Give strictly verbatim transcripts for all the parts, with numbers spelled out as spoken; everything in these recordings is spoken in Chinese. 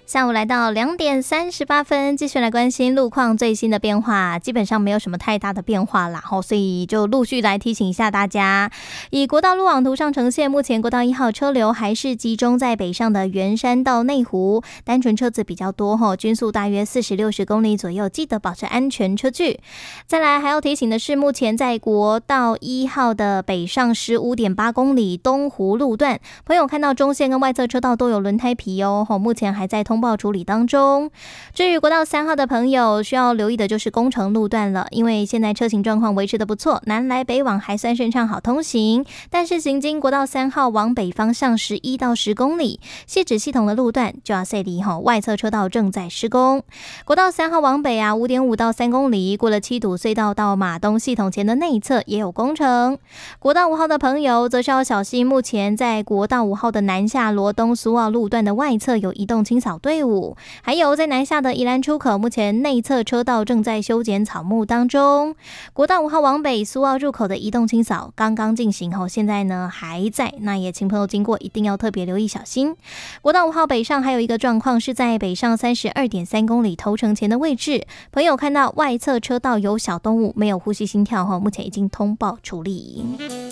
下午来到两点三十八分，继续来关心路况最新的变化，基本上没有什么太大的变化啦，所以就陆续来提醒一下大家。以国道路网图上呈现，目前国道一号车流还是集中在北上的圆山到内湖，单纯车子比较多，均速大约四十六十公里左右，记得保持安全车距。再来还要提醒的是，目前在国道一号的北上 十五点八公里东湖路段，朋友看到中线跟外侧车道都有轮胎皮哦，目前还在通报处理当中。至于国道三号的朋友，需要留意的就是工程路段了，因为现在车行状况维持的不错，南来北往还算顺畅好通行，但是行经国道三号往北方向十一到十公里，汐止系统的路段就要塞离，外侧车道正在施工。国道三号往北啊 五点五到三公里，过了七堵隧道到马东系统前的内侧也有工程。国道五号的朋友则是要小心，目前在国道五号的南下罗东苏澳路段的外侧有移动清扫队伍，还有在南下的宜兰出口，目前内侧车道正在修剪草木当中。国道五号往北苏澳入口的移动清扫刚刚进行后，现在呢还在，那也请朋友经过一定要特别留意小心。国道五号北上还有一个状况是在北上 三十二点三公里头城前的位置，朋友看到外侧车道有小动物没有呼吸心跳后，目前已经通报处理。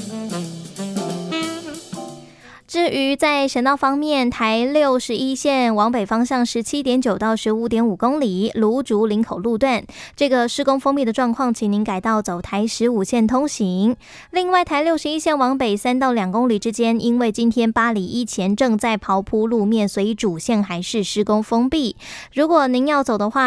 至于在省道方面，台六十一线往北方向 十七点九到十五点五公里芦竹林口路段，这个施工封闭的状况，请您改道走台十五线通行。另外台六十一线往北三到两公里之间，因为今天八里一前正在刨铺路面，所以主线还是施工封闭。如果您要走的话，